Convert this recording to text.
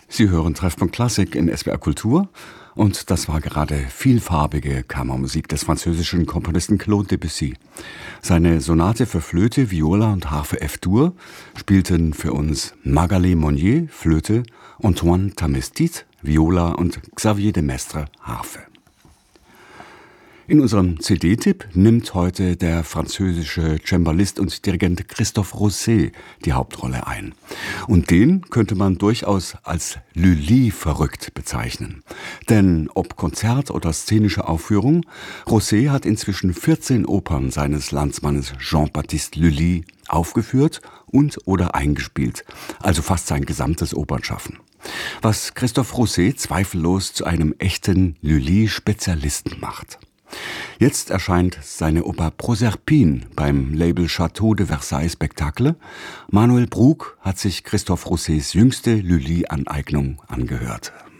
Sie hören Treffpunkt Klassik in SWR Kultur und das war gerade vielfarbige Kammermusik des französischen Komponisten Claude Debussy. Seine Sonate für Flöte, Viola und Harfe F-Dur spielten für uns Magali Monnier, Flöte, Antoine Tamestit, Viola und Xavier de Maistre, Harfe. In unserem CD-Tipp nimmt heute der französische Cembalist und Dirigent Christophe Rousset die Hauptrolle ein. Und den könnte man durchaus als Lully verrückt bezeichnen. Denn ob Konzert oder szenische Aufführung, Rousset hat inzwischen 14 Opern seines Landsmannes Jean-Baptiste Lully aufgeführt und oder eingespielt, also fast sein gesamtes Opernschaffen. Was Christophe Rousset zweifellos zu einem echten Lully-Spezialisten macht. Jetzt erscheint seine Oper Proserpine beim Label Château de Versailles Spectacle. Manuel Brug hat sich Christophe Roussets jüngste Lully-Aneignung angehört.